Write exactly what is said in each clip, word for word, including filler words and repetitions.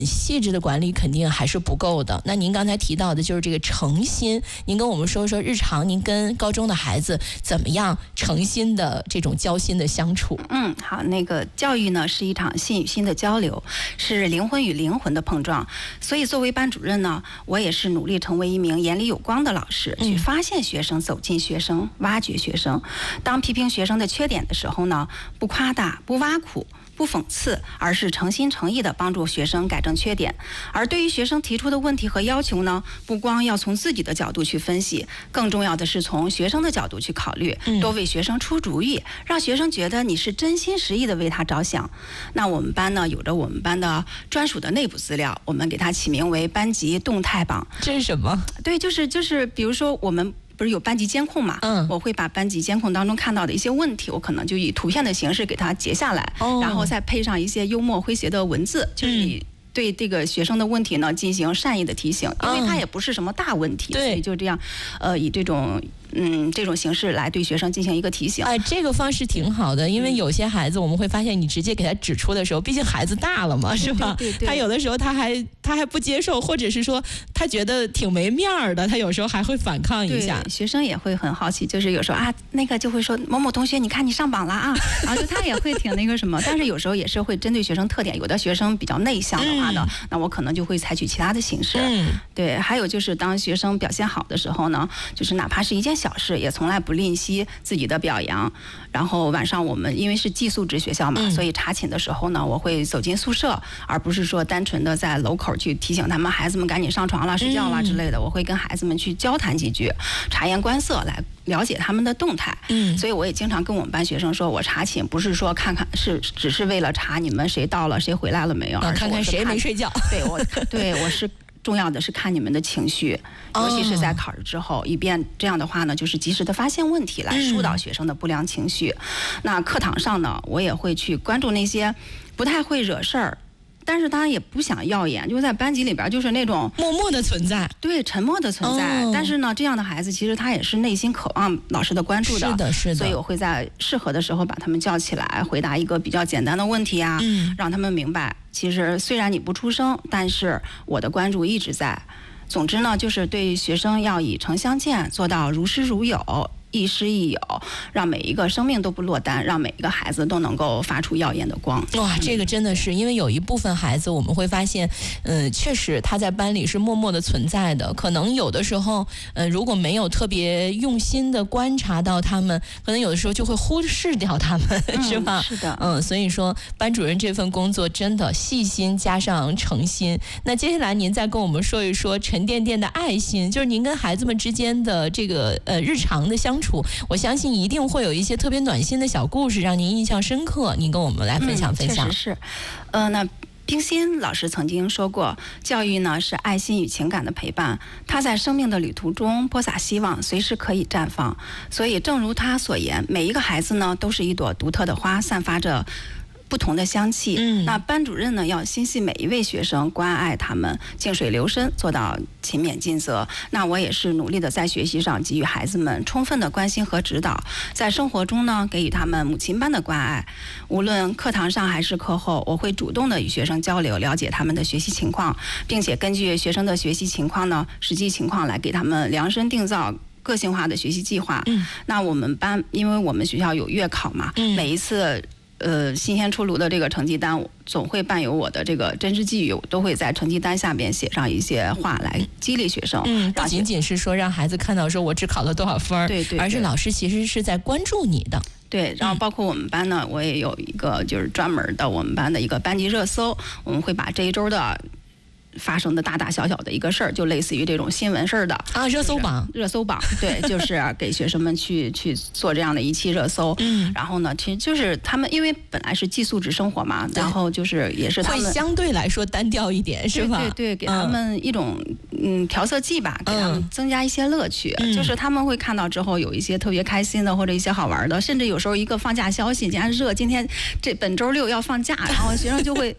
细致的管理肯定还是不够的。那您刚才提到的就是这个诚心，您跟我们说说日常您跟高中的孩子怎么样诚心的这种交心的相处。 嗯，好，那个教育呢是一场心与心的交流，是灵魂与灵魂的碰撞。所以作为班主任呢，我也是努力成为一名眼里有光的老师，去发现学生，走进学生，挖掘学生。当批评学生的缺点的时候呢，不夸大，不挖苦，不讽刺，而是诚心诚意地帮助学生改正缺点。而对于学生提出的问题和要求呢，不光要从自己的角度去分析，更重要的是从学生的角度去考虑，多为学生出主意，让学生觉得你是真心实意地为他着想。那我们班呢，有着我们班的专属的内部资料，我们给它起名为班级动态榜。 这是什么？ 对，就是就是比如说我们不是有班级监控嘛？嗯，我会把班级监控当中看到的一些问题，我可能就以图片的形式给它截下来，哦、然后再配上一些幽默诙谐的文字，就是以对这个学生的问题呢进行善意的提醒，因为它也不是什么大问题，所以就这样，呃，以这种。嗯，这种形式来对学生进行一个提醒。 哎，这个方式挺好的，因为有些孩子我们会发现，你直接给他指出的时候，毕竟孩子大了嘛，是吧？ 对对对， 他有的时候他还他还不接受，或者是说他觉得挺没面儿的，他有时候还会反抗一下。 学生也会很好奇，就是有时候啊，那个就会说某某同学，你看你上榜了啊，然后就他也会挺那个什么，但是有时候也是会针对学生特点，有的学生比较内向的话呢，嗯、那我可能就会采取其他的形式。嗯，对，还有就是当学生表现好的时候呢，就是哪怕是一件小事，也从来不吝惜自己的表扬。然后晚上我们因为是寄宿制学校嘛，嗯、所以查寝的时候呢，我会走进宿舍，而不是说单纯的在楼口去提醒他们孩子们赶紧上床了、睡觉了之类的。嗯、我会跟孩子们去交谈几句，察言观色，来了解他们的动态。嗯，所以我也经常跟我们班学生说，我查寝不是说看看是只是为了查你们谁到了谁回来了没有，而是看看谁没睡觉。 对我，对我是。重要的是看你们的情绪，尤其是在考试之后，以便这样的话呢，就是及时的发现问题，来疏导学生的不良情绪。嗯、那课堂上呢，我也会去关注那些不太会惹事儿，但是他也不想耀眼，就在班级里边就是那种默默的存在， 对，沉默的存在。哦、但是呢，这样的孩子其实他也是内心渴望老师的关注的， 是的，是的。 所以我会在适合的时候把他们叫起来，回答一个比较简单的问题啊，嗯、让他们明白，其实虽然你不出声，但是我的关注一直在。总之呢，就是对学生要以诚相见，做到如师如友。亦师亦友，让每一个生命都不落单，让每一个孩子都能够发出耀眼的光。 哇，这个真的是，因为有一部分孩子我们会发现，嗯、呃，确实他在班里是默默的存在的，可能有的时候，呃，如果没有特别用心的观察到他们，可能有的时候就会忽视掉他们，嗯、是吧？ 是的， 嗯，所以说班主任这份工作真的细心加上诚心。那接下来您再跟我们说一说沉甸甸的爱心，就是您跟孩子们之间的这个呃日常的相处。我相信一定会有一些特别暖心的小故事让您印象深刻，您跟我们来分享分享。 嗯、确实是，呃，那冰心老师曾经说过，教育呢是爱心与情感的陪伴，它在生命的旅途中播撒希望，随时可以绽放。所以正如他所言，每一个孩子呢都是一朵独特的花，散发着不同的香气。嗯，那班主任呢要心系每一位学生，关爱他们，静水流深，做到勤勉尽责。那我也是努力的在学习上给予孩子们充分的关心和指导，在生活中呢给予他们母亲般的关爱。无论课堂上还是课后，我会主动的与学生交流，了解他们的学习情况，并且根据学生的学习情况呢，实际情况来给他们量身定造个性化的学习计划。嗯，那我们班因为我们学校有月考嘛，嗯、每一次。呃，新鲜出炉的这个成绩单总会伴有我的这个真知寄语，我都会在成绩单下边写上一些话来激励学生。 嗯，不仅仅是说让孩子看到说我只考了多少分， 对 对, 对， 而是老师其实是在关注你的。 对，然后包括我们班呢，我也有一个就是专门的我们班的一个班级热搜，我们会把这一周的发生的大大小小的一个事儿，就类似于这种新闻事儿的啊，热搜榜， 热搜榜，对，就是给学生们去去做这样的一期热搜。嗯，然后呢，其实就是他们因为本来是寄宿制生活嘛，然后就是也是他们会相对来说单调一点，是吧？ 对 对, 对，给他们一种嗯调色剂吧，给他们增加一些乐趣。嗯、就是他们会看到之后有一些特别开心的，或者一些好玩的，甚至有时候一个放假消息，今天热，今天这本周六要放假，然后学生就会。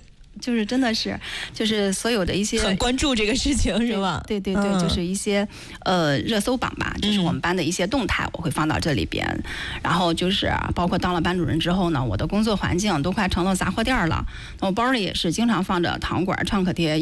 就是真的是，就是所有的一些很关注这个事情是吧？ 对对对， 嗯、 就是一些呃热搜榜吧，就是我们班的一些动态，我会放到这里边。嗯、然后就是包括当了班主任之后呢，我的工作环境都快成了杂货店了，我包里也是经常放着糖果、创可贴。